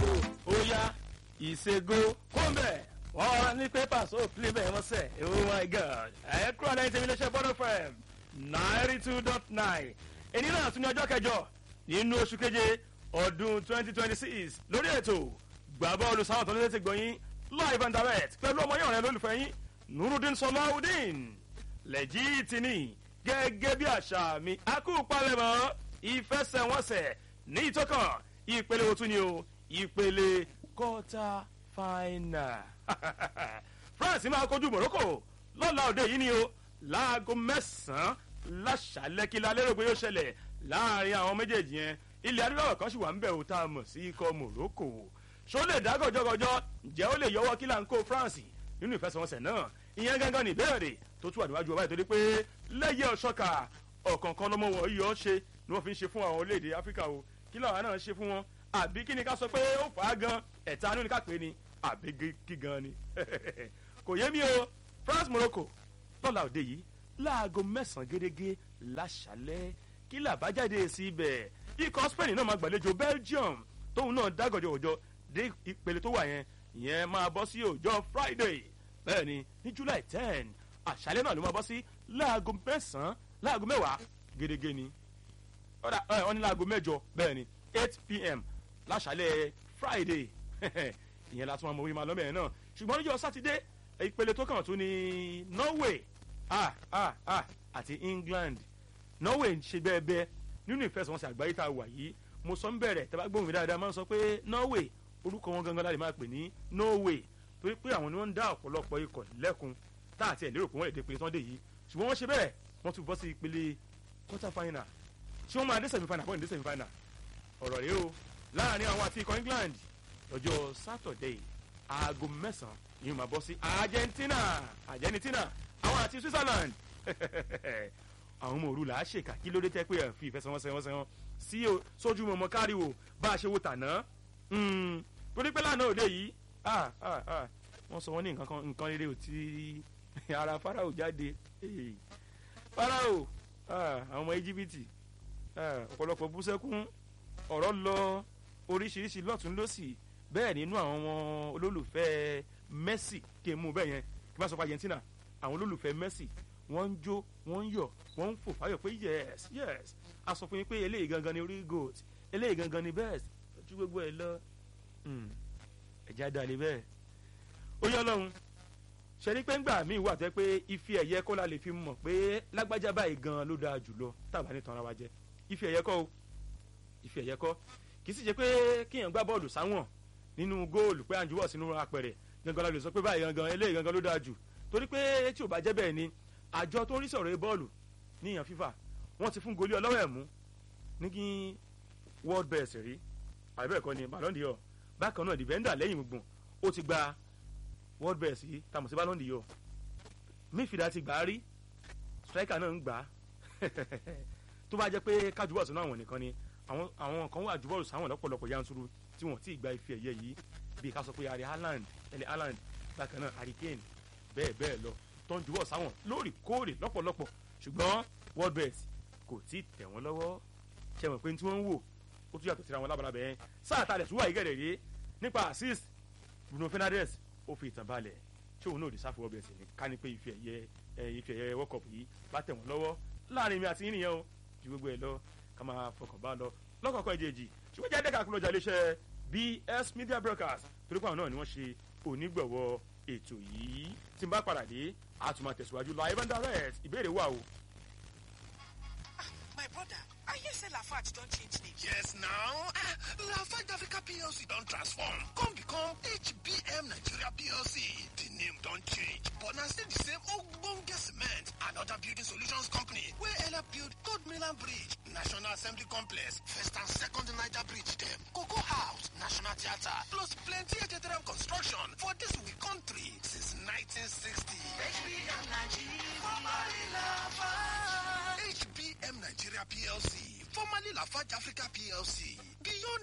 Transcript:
ó yá ìṣègò kọ́ńbẹ̀ wọ́n ní pépà so play bẹ́ẹ̀ wọ́n sẹ̀ oh my god ẹ̀ kúrò lẹ́yìn tèmi léṣe bọ́dọ̀ fm 92.9 èyí náà tún ní ọjọ́ kẹjọ nínú oṣù keje ọdún 2026 lórí ètò gbàbọ́ọ̀lù sáwọn tó lé ti gbọ̀yìn live and direct pẹ̀lú ọmọ yẹn ọ̀rẹ́ lólùfẹ́ yín nurudin sọláudin lẹ́jìtìní gẹ́gẹ́ bí àṣà mi akúpalẹ̀mọ́ ìfẹsẹ̀wọnsẹ̀ ní ìtọ́kàn ìpele òtún ni o ìpele quarter final france máa kojú morocco lọ́la òde yìí ni o láago mẹ́sàn-án láṣàlẹ̀ kí la lérò pé yóò ṣẹlẹ̀ láàrin àwọn méjèèjì yẹn ilẹ̀ adúláwọ̀ kan sì wà ń bẹ̀ ò tá a mọ̀ sí ikọ̀ morocco ṣó lè dá gọjọgọjọ ǹjẹ́ ó lè yọwọ́ kí là ń kó france nínú ìfẹsẹ̀wọnsẹ̀ náà ìyẹn gángan ní ìbéèrè tó tún àdúrà ju ọba ìtòrí pé lẹ́yẹ ọ̀ṣọ́ka ọ̀kọ̀ọ̀kan lọ́mọ wọ̀ yíyọ́ ṣe ni wọ́n fi ń ṣe fún àwọn orílẹ̀-èdè áfíríkà o kí làwọn náà ṣe fún wọn àbí kí ni ká sọ pé ó fà á gan ẹ̀ta inú ni ká pè é ni àbí kí gan ni kò yé mi o france morocco lọ́la òde yìí láago mẹ́sàn-án gẹ́gẹ́ láṣálẹ́ kí làbájáde sí ibẹ̀ ikọ̀ spain náà máa gbàlejò belgium tóun náà dágọ̀jọ̀gọ̀jọ̀ dé ìpele tó wà yẹn ìyẹn máa bọ́ sí ọjọ́ friday bẹ́ẹ̀ ni ní july 10 àṣálẹ́ náà ló máa bọ́ sí láago mẹ́sàn-án láago mẹ́wàá gẹ́gẹ́ ni wọ́n ní láago mẹ́jọ bẹ́ẹ̀ ni 8 pm láṣálẹ́ friday ìyẹn látún máa mọ orí máa lọ́mọ yẹn náà ṣùgbọ́n níjọ́ sátidé ìpele tó kàn tún ní norway àti england norway ṣe bẹ́ẹ̀ nínú ìfẹsẹ̀wọnsẹ̀ àgbáyé tá a wà yìí mo sọ ń bẹ̀rẹ̀ tẹ́ bá gbóhùn mi dáadáa máa ń sọ pé norway orúkọ wọn gangan láti máa pè ní norway torí pé àwọn ni wọ́n ń dá ọ̀pọ̀lọpọ̀ ikọ̀ lẹ́kun tá àti ẹ̀ lérò pé wọ́n lè dé ìpele tán dé yìí ṣùgbọ́n wọ́n ṣe bẹ́ẹ̀ wọ́n tún bọ́ sí ìpele quarter final tí wọ́n máa dé semi final bọ́ọ̀ ní dé semi final ọ̀rọ̀ rèé o láàrin àwọn àti ikọ̀ england lọ́jọ́ saturday aago mẹ́sàn-án yìí máa bọ́ sí argentina àwọn àti switzerland àwọn ọmọ òru là á ṣèkà kí ló dé tẹ́ pé ẹ̀ fi ìfẹsẹ̀wọnsẹ̀ wọn sí sójú mọ̀mọ́ káríwò bá a ṣe wo tàná torí pé lánàá òde yìí wọ́n sọ wọ́n ní nǹkan rere ò tí ara farao jáde farao àwọn ọmọ íjíbítì ọ̀pọ̀lọpọ̀ bú sẹ́kún ọ̀rọ̀ lọ oríṣiríṣi lọ́tún lọ́sì bẹ́ẹ̀ nínú àwọn olólùfẹ́ messi kí n mú bẹ́ẹ̀ yẹn kí n bá sọ pé argentina àwọn olólùfẹ́ messi wọ́n ń jó wọ́n ń yọ̀ wọ́n ń fò fáyọ̀ pé yes a sọ fún yín pé eléyìí gangan ni orí goat eléyìí gangan ni best ojú gbogbo ẹ̀ lọ ẹ̀já dalẹ̀ bẹ́ẹ̀ ó yọ lọ́hùn ṣe ni pé ńgbà míì wà tẹ́ pé ife ẹ̀yẹ kọ́ la lè fi mọ̀ pé lágbájá báyìí gan ló dáa jùlọ tàbá ní tanra wa jẹ ife ẹ̀yẹ kọ́ o ife ẹ̀yẹ kọ́ kì í sì jẹ́ pé kíyàn gbá bọ́ọ̀lù sáwọn nínú góòlù pé àǹjúwọ̀ sínú apẹ̀rẹ̀ gangan la lè sọ pé báyìí gangan eléyìí gangan ló dáa jù torí pé tí ò bá jẹ́ bẹ́ẹ̀ ni àjọ tó ń rí sọ̀rọ̀ bọ́ọ̀lù níyàn fífà wọ́n ti fún goli ọlọ́wọ́ ẹ̀ mú ní kí world best rí àbẹ́ẹ̀kọ́ ni ballon d'or bákan náà defender lẹ́yìn gbùngbùn ó ti gba world best yìí tàmù sí ballon d'or midfielder ti gbà á rí striker náà ń gbà á tó bá jẹ́ pé kájúbọ̀ sínú àwọn nìkan ni àwọn kan wà jùbọ̀lù sáwọn lọ́pọ̀lọpọ̀ yanturu tí wọ́n ti gba ife ẹ̀yẹ yìí bí ká sọ pé Erling Haaland bákan náà Harry Kane bẹ́ẹ̀ lọ tó ń jùbọ̀ sáwọn lóòrèkóòrè lọ́pọ̀lọpọ̀ ṣùgbọ́n world best kò tí ì tẹ̀ wọ́n lọ́wọ́ ṣe mọ̀ pé tí wọ́n ń wò ó tún yàtọ̀ síra wọn lábalábẹ́ yẹn sáà talẹ̀ tún wà yìí gẹ̀rẹ̀ rí nípa assist Bruno Fernandes ó fi ìtàn balẹ̀ tí òun náà di sáfù world best ní ká ní pé ife ẹ̀yẹ world cup yìí bá tẹ̀ wọ́n lọ́wọ́ láàrin mi àti yìnyín o ju gbogbo ẹ̀ lọ ká máa fọkàn bá lọ lọ́kọ̀ọ̀kan èjèèjì ṣùgbọ́n jáde kakúlọ̀ ọjà iléeṣẹ́ BS Media Broadcast torí pé àwọn náà ni wọ́n ṣe onígbọ̀wọ́ ètò yìí tí n bá padà dé a tún máa tẹ̀síwájú live and direct ìbéèrè wà o. My brother, I hear say Lafarge don change name. Yes now, Lafarge Africa PLC don transform come become HBM Nigeria PLC. The name don change but na still the same ogbonge cement and other building solutions company wey help build Third Mainland Bridge, National Assembly Complex, First and Second Niger Bridge dem, Cocoa House, National Theatre plus plenty HTRM construction for dis we country since 1960. HBM Nigeria, formerly Lafarge. HBM Nigeria PLC, formerly Lafarge Africa PLC,